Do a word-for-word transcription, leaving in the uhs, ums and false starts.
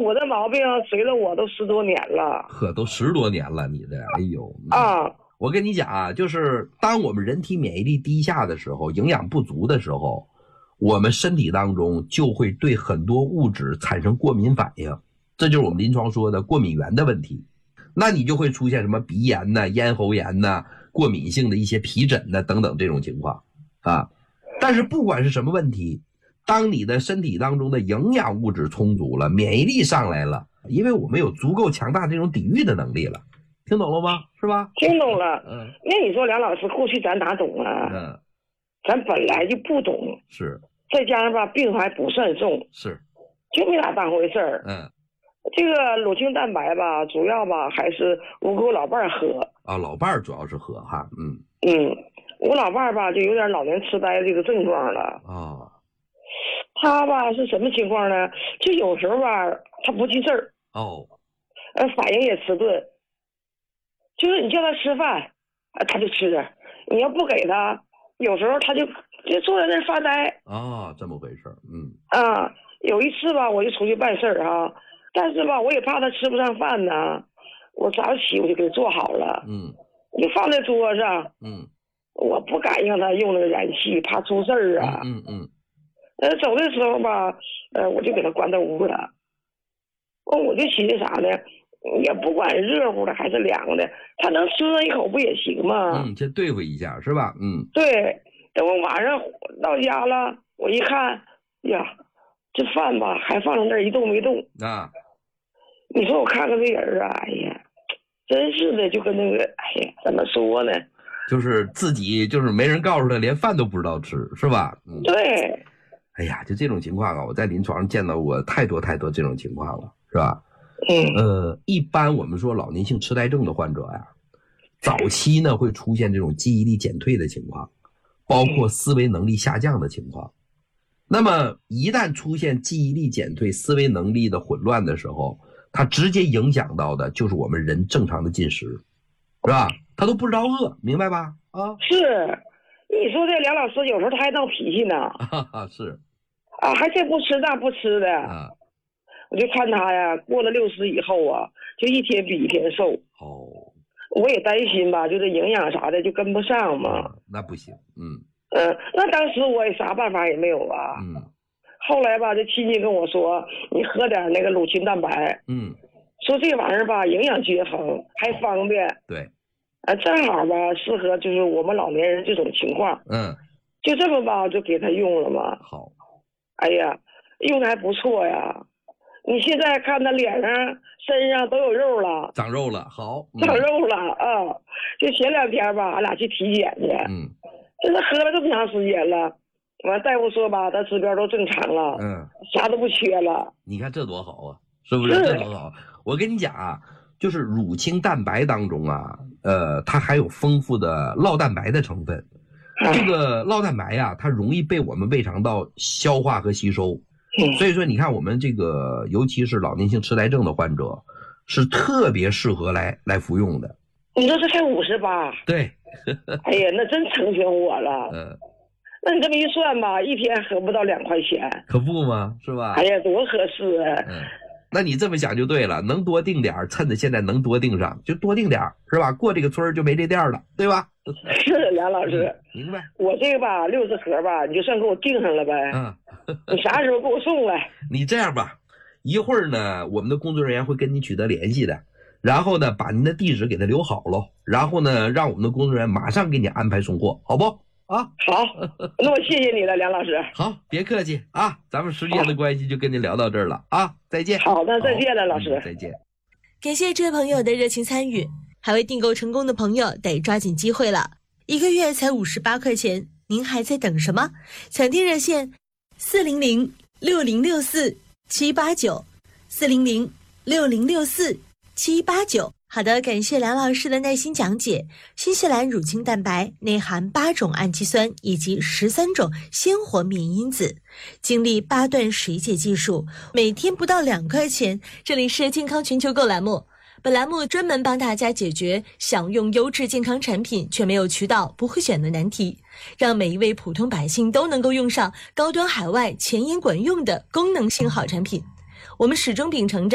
我这毛病随了我都十多年了。 呵，都十多年了，你这，哎呦啊！ 我跟你讲啊，就是当我们人体免疫力低下的时候，营养不足的时候，我们身体当中就会对很多物质产生过敏反应，这就是我们临床说的过敏源的问题。那你就会出现什么鼻炎呐、咽喉炎呐、过敏性的一些皮疹呐等等这种情况啊。但是不管是什么问题，当你的身体当中的营养物质充足了，免疫力上来了，因为我们有足够强大这种抵御的能力了，听懂了吗？是吧？ 听懂了。 嗯。 那你说梁老师，过去咱哪懂啊？ 嗯。 咱本来就不懂。 是。 再加上吧，病还不算重。 是。就没咋当回事儿。 嗯。 这个乳清蛋白吧，主要吧还是我给我老伴儿喝。 啊，老伴儿主要是喝哈。嗯。 嗯，我老伴儿吧就有点老年痴呆这个症状了。 啊、哦。 他吧是什么情况呢？就有时候吧他不记事儿。 哦。 呃，反应也迟钝。就是你叫他吃饭，啊，他就吃；你要不给他，有时候他就就坐在那儿发呆。 啊、哦，这么回事。嗯。 啊，有一次吧，我就出去办事儿哈，但是吧，我也怕他吃不上饭呢。我早起我就给他做好了。 嗯。 我就放在桌上。 嗯。 我不敢让他用那个燃气，怕出事儿啊。 嗯嗯。 呃，走的时候吧，呃，我就给他关到屋了。哦，我就寻思啥呢？也不管热乎的还是凉的，他能吃上一口不也行吗？ 嗯，先对付一下是吧？嗯。对， 等我晚上到家了，我一看，呀，这饭吧还放在那儿一动没动啊。 你说我看看这人啊，哎呀，真是的，就跟那个，哎呀，怎么说呢？ 就是自己就是没人告诉他，连饭都不知道吃，是吧？嗯。 对。 哎呀，就这种情况啊，我在临床上见到过太多太多这种情况了，是吧？ 嗯。 呃，一般我们说老年性痴呆症的患者呀，早期呢会出现这种记忆力减退的情况，包括思维能力下降的情况。那么一旦出现记忆力减退、思维能力的混乱的时候，它直接影响到的就是我们人正常的进食，是吧？他都不知道饿，明白吧？啊， 是。你说这梁老师有时候他还闹脾气呢。 啊，是。 啊，还这不吃那不吃的。 啊。 我就看他呀，过了六十以后啊，就一天比一天瘦。 哦。 我也担心吧，就这营养啥的就跟不上嘛。 啊、那不行。嗯。 嗯、呃，那当时我也啥办法也没有啊。 嗯。 后来吧，这亲戚跟我说，你喝点那个乳清蛋白。 嗯。 说这玩意儿吧，营养均衡，还方便。 对。 啊，正好吧，适合就是我们老年人这种情况。 嗯。 就这么吧，就给他用了嘛。 好。 哎呀，用的还不错呀。你现在看他脸上、身上都有肉了， 长肉了，好， 嗯、长肉了啊！就前两天吧，俺俩去体检去， 嗯， 这是喝了这么长时间了，完大夫说吧，他指标都正常了， 嗯， 啥都不缺了。 你看这多好啊，是不是？这多好！我跟你讲啊，就是乳清蛋白当中啊，呃，它还有丰富的酪蛋白的成分。这个酪蛋白呀、啊，它容易被我们胃肠道消化和吸收。所以说你看我们这个尤其是老年性痴呆症的患者是特别适合来来服用的。 你说这才五十八。 对。 哎呀，那真成全我了。 嗯。 那你这么一算吧，一天喝不到两块钱。 可不吗？是吧？ 哎呀，多合适啊。 嗯。那你这么想就对了，能多订点趁着现在能多订上就多订点是吧？过这个村就没这店了，对吧？ 是梁老师、 嗯、明白。 我这个吧六十盒吧，你就算给我订上了呗。 嗯。 你啥时候给我送来？ 你这样吧，一会儿呢，我们的工作人员会跟你取得联系的，然后呢，把您的地址给他留好了，然后呢，让我们的工作人员马上给你安排送货，好不？啊， 好，那我谢谢你了，梁老师。 好，别客气啊，咱们时间的关系就跟您聊到这儿了啊，再见。 好的，再见了，老师、 嗯。再见。 感谢这位朋友的热情参与，还未订购成功的朋友得抓紧机会了，一个月才五十八块钱，您还在等什么？抢订热线四零零六零六四七八九，四零零六零六四七八九。好的，感谢梁老师的耐心讲解。新西兰乳清蛋白内含八种氨基酸以及十三种鲜活免疫因子，经历八段水解技术，每天不到两块钱。这里是健康全球购栏目，本栏目专门帮大家解决想用优质健康产品却没有渠道、不会选的难题，让每一位普通百姓都能够用上高端海外前沿管用的功能性好产品。我们始终秉承着